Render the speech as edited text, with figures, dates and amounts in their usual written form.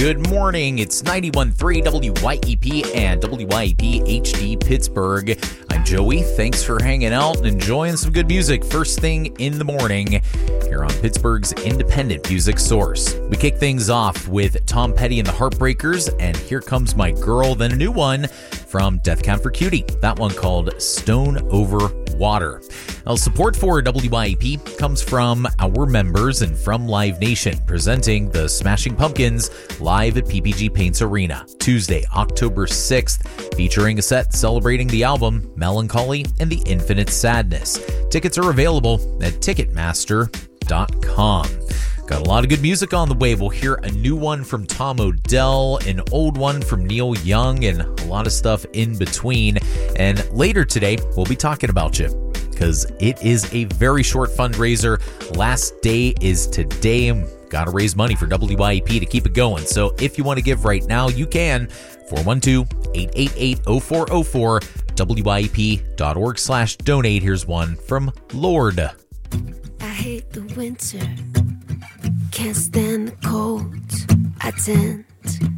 Good morning. It's 91.3 WYEP and WYEP HD Pittsburgh. I'm Joey. Thanks for hanging out and enjoying some good music first thing in the morning here on Pittsburgh's independent music source. We kick things off with Tom Petty and the Heartbreakers, and Here Comes My Girl, then a new one from Death Cab for Cutie. That one called Stone Over Water. Now, support for WYEP comes from our members and from Live Nation, presenting the Smashing Pumpkins live at PPG Paints Arena, Tuesday, October 6th, featuring a set celebrating the album Melancholy and the Infinite Sadness. Tickets are available at Ticketmaster.com. Got a lot of good music on the way. We'll hear a new one from Tom Odell, an old one from Neil Young, and a lot of stuff in between. And later today, we'll be talking about you because it is a very short fundraiser. Last day is today. Got to raise money for WYEP to keep it going. So if you want to give right now, you can. 412-888-0404, WYEP.org/donate. Here's one from Lord. I hate the winter. Can't stand the cold. I tend